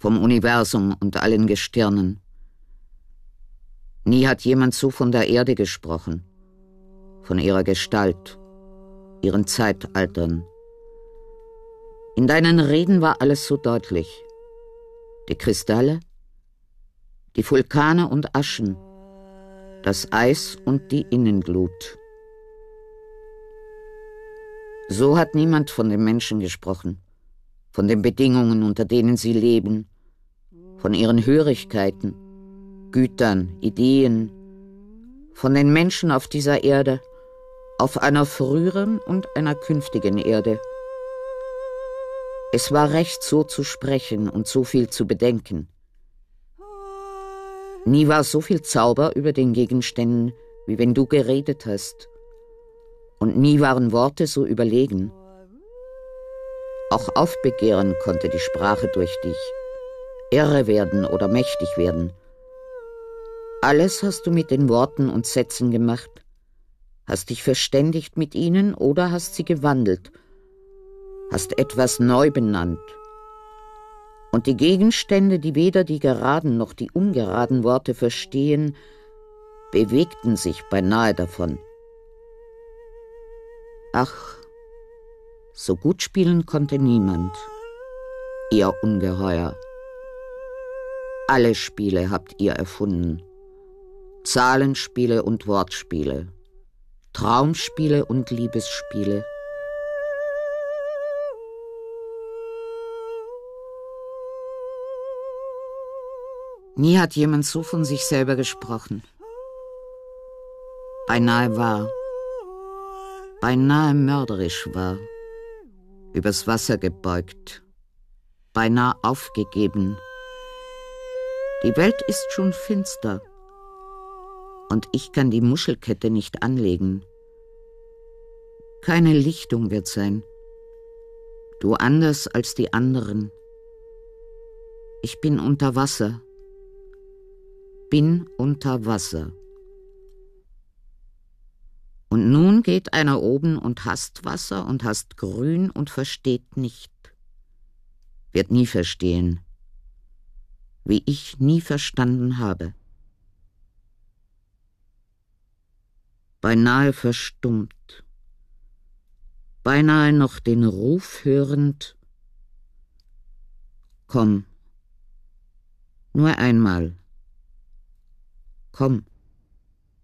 vom Universum und allen Gestirnen. Nie hat jemand so von der Erde gesprochen, von ihrer Gestalt, ihren Zeitaltern. In deinen Reden war alles so deutlich. Die Kristalle, die Vulkane und Aschen, das Eis und die Innenglut. So hat niemand von den Menschen gesprochen, von den Bedingungen, unter denen sie leben, von ihren Hörigkeiten, Gütern, Ideen, von den Menschen auf dieser Erde, auf einer früheren und einer künftigen Erde. Es war recht, so zu sprechen und so viel zu bedenken. Nie war so viel Zauber über den Gegenständen, wie wenn du geredet hast. Und nie waren Worte so überlegen. Auch aufbegehren konnte die Sprache durch dich, irre werden oder mächtig werden. Alles hast du mit den Worten und Sätzen gemacht, hast dich verständigt mit ihnen oder hast sie gewandelt, hast etwas neu benannt. Und die Gegenstände, die weder die geraden noch die ungeraden Worte verstehen, bewegten sich beinahe davon. Ach, so gut spielen konnte niemand, ihr Ungeheuer. Alle Spiele habt ihr erfunden, Zahlenspiele und Wortspiele, Traumspiele und Liebesspiele. Nie hat jemand so von sich selber gesprochen. Beinahe wahr, beinahe mörderisch war, übers Wasser gebeugt, beinahe aufgegeben. Die Welt ist schon finster, und ich kann die Muschelkette nicht anlegen. Keine Lichtung wird sein, du anders als die anderen. Ich bin unter Wasser, bin unter Wasser. Und nun geht einer oben und hasst Wasser und hasst Grün und versteht nicht. Wird nie verstehen, wie ich nie verstanden habe. Beinahe verstummt, beinahe noch den Ruf hörend: Komm, nur einmal, komm.